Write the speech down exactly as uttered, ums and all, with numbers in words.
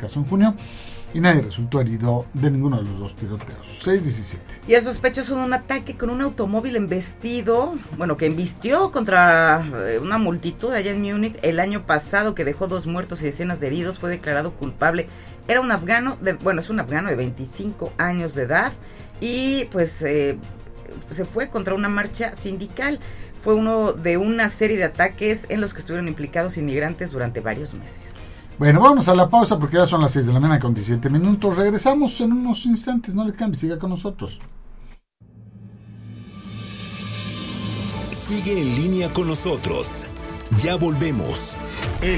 caso en junio, y nadie resultó herido de ninguno de los dos tiroteos. seis diecisiete. Y el sospechoso de un ataque con un automóvil embestido, bueno, que embistió contra eh, una multitud allá en Múnich el año pasado, que dejó dos muertos y decenas de heridos, fue declarado culpable. Era un afgano, de, bueno, es un afgano de veinticinco años de edad, y pues eh, se fue contra una marcha sindical. Fue uno de una serie de ataques en los que estuvieron implicados inmigrantes durante varios meses. Bueno, vamos a la pausa porque ya son las seis de la mañana con diecisiete minutos. Regresamos en unos instantes, no le cambie, siga con nosotros. Sigue en línea con nosotros. Ya volvemos.